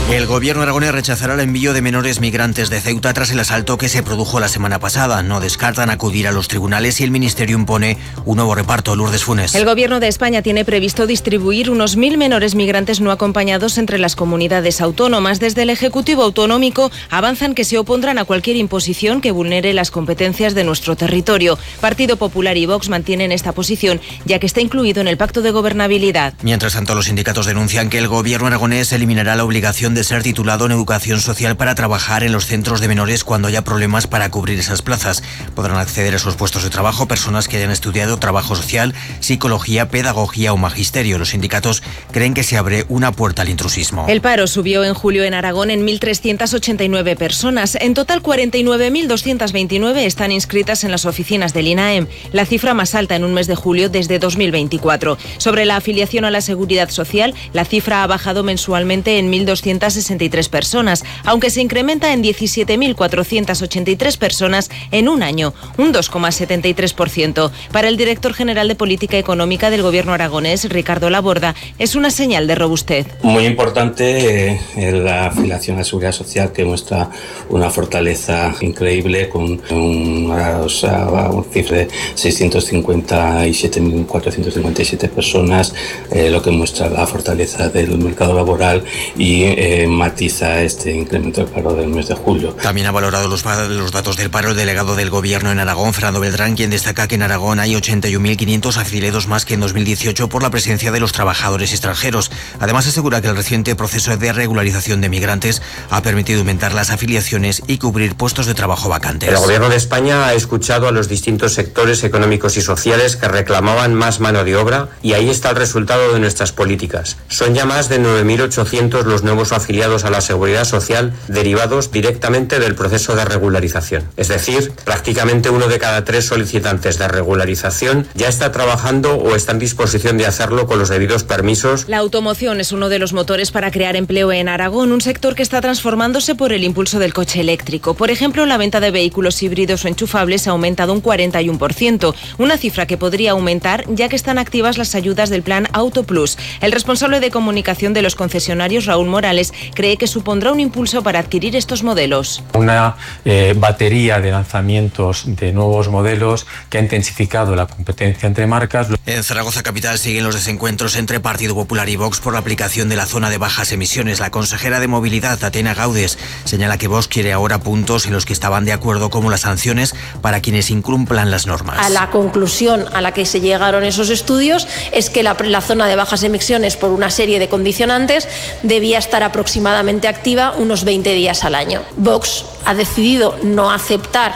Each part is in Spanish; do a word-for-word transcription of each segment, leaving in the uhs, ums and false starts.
El gobierno aragonés rechazará el envío de menores migrantes de Ceuta tras el asalto que se produjo la semana pasada. No descartan acudir a los tribunales y el ministerio impone un nuevo reparto. Lourdes Funes. El gobierno de España tiene previsto distribuir unos mil menores migrantes no acompañados entre las comunidades autónomas. Desde el Ejecutivo Autonómico avanzan que se opondrán a cualquier imposición que vulnere las competencias de nuestro territorio. Partido Popular y Vox mantienen esta posición, ya que está incluido en el Pacto de Gobernabilidad. Mientras tanto, los sindicatos denuncian que el gobierno aragonés eliminará la obligación de ser titulado en educación social para trabajar en los centros de menores cuando haya problemas para cubrir esas plazas. Podrán acceder a esos puestos de trabajo personas que hayan estudiado trabajo social, psicología, pedagogía o magisterio. Los sindicatos creen que se abre una puerta al intrusismo. El paro subió en julio en Aragón en mil trescientas ochenta y nueve personas. En total, cuarenta y nueve mil doscientas veintinueve están inscritas en las oficinas del INAEM, la cifra más alta en un mes de julio desde dos mil veinticuatro. Sobre la afiliación a la Seguridad Social, la cifra ha bajado mensualmente en mil doscientas sesenta y tres personas, aunque se incrementa en diecisiete mil cuatrocientas ochenta y tres personas en un año, un dos coma setenta y tres por ciento. Para el director general de Política Económica del Gobierno aragonés, Ricardo Laborda, es una señal de robustez. Muy importante eh, la afiliación a la Seguridad Social, que muestra una fortaleza increíble con una, o sea, una cifra de seiscientas cincuenta y siete mil cuatrocientas cincuenta y siete personas, eh, lo que muestra la fortaleza del mercado laboral y eh, matiza este incremento del paro del mes de julio. También ha valorado los, los datos del paro el delegado del Gobierno en Aragón, Fernando Beltrán, quien destaca que en Aragón hay ochenta y un mil quinientos afiliados más que en dos mil dieciocho por la presencia de los trabajadores extranjeros. Además, asegura que el reciente proceso de regularización de migrantes ha permitido aumentar las afiliaciones y cubrir puestos de trabajo vacantes. El Gobierno de España ha escuchado a los distintos sectores económicos y sociales que reclamaban más mano de obra y ahí está el resultado de nuestras políticas. Son ya más de nueve mil ochocientos los nuevos afiliados a la Seguridad Social derivados directamente del proceso de regularización. Es decir, prácticamente uno de cada tres solicitantes de regularización ya está trabajando o está en disposición de hacerlo con los debidos permisos. La automoción es uno de los motores para crear empleo en Aragón, un sector que está transformándose por el impulso del coche eléctrico. Por ejemplo, la venta de vehículos híbridos o enchufables ha aumentado un cuarenta y uno por ciento, una cifra que podría aumentar ya que están activas las ayudas del plan Auto Plus. El responsable de comunicación de los concesionarios, Raúl Morales, cree que supondrá un impulso para adquirir estos modelos. Una eh, batería de lanzamientos de nuevos modelos que ha intensificado la competencia entre marcas. En Zaragoza capital siguen los desencuentros entre Partido Popular y Vox por la aplicación de la zona de bajas emisiones. La consejera de Movilidad, Tatiana Gaudes, señala que Vox quiere ahora puntos en los que estaban de acuerdo, como las sanciones para quienes incumplan las normas. A la conclusión a la que se llegaron esos estudios es que la, la zona de bajas emisiones, por una serie de condicionantes, debía estar aproximadamente activa unos veinte días al año. Vox ha decidido no aceptar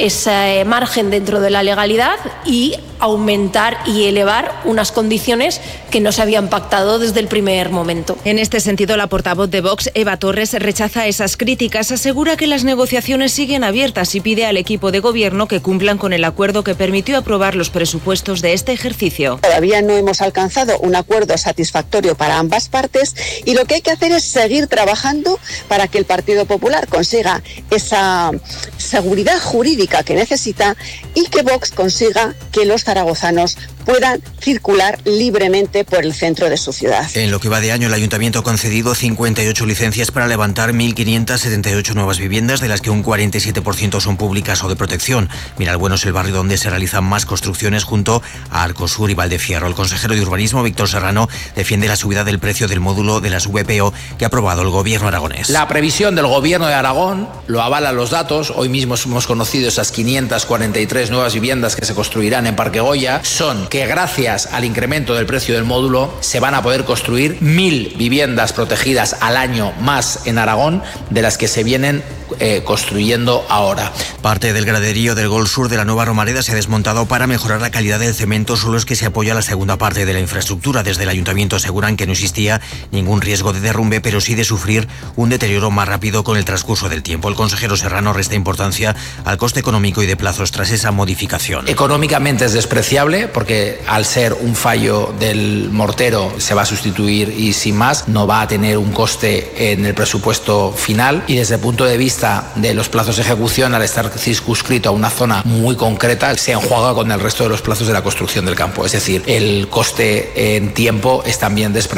ese margen dentro de la legalidad y aumentar y elevar unas condiciones que no se habían pactado desde el primer momento. En este sentido, la portavoz de Vox, Eva Torres, rechaza esas críticas, asegura que las negociaciones siguen abiertas y pide al equipo de gobierno que cumplan con el acuerdo que permitió aprobar los presupuestos de este ejercicio. Todavía no hemos alcanzado un acuerdo satisfactorio para ambas partes y lo que hay que hacer es seguir trabajando para que el Partido Popular consiga esa seguridad jurídica que necesita y que Vox consiga que los zaragozanos puedan circular libremente por el centro de su ciudad. En lo que va de año, el Ayuntamiento ha concedido cincuenta y ocho licencias para levantar mil quinientas setenta y ocho nuevas viviendas, de las que un cuarenta y siete por ciento son públicas o de protección. Miralbueno es el barrio donde se realizan más construcciones, junto a Arcosur y Valdefierro. El consejero de Urbanismo, Víctor Serrano, defiende la subida del precio del módulo de las V P O que ha aprobado el Gobierno aragonés. La previsión del Gobierno de Aragón lo avalan los datos. Hoy mismo hemos conocido esas quinientas cuarenta y tres nuevas viviendas que se construirán en Parque Goya. Son que gracias al incremento del precio del módulo se van a poder construir mil viviendas protegidas al año más en Aragón, de las que se vienen eh, construyendo ahora. Parte del graderío del Gol Sur de la Nueva Romareda se ha desmontado para mejorar la calidad del cemento. Solo es que se apoya la segunda parte de la infraestructura. Desde el Ayuntamiento aseguran que no existía ningún riesgo de derrumbe, pero sí de sufrir un deterioro más rápido con el transcurso del tiempo. El consejero Serrano resta importancia al coste económico y de plazos tras esa modificación. Económicamente es despreciable, porque al ser un fallo del mortero se va a sustituir y sin más no va a tener un coste en el presupuesto final, y desde el punto de vista de los plazos de ejecución, al estar circunscrito a una zona muy concreta, se enjuaga con el resto de los plazos de la construcción del campo. Es decir, el coste en tiempo es también despreciable.